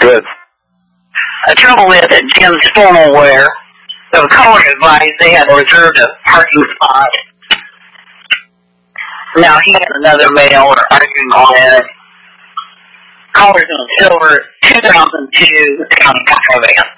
Good. The trouble is that Jim's formal wear, the caller advised they had reserved a parking spot. Now he and another male are arguing on it. Caller's in a silver 2002 County Caravan.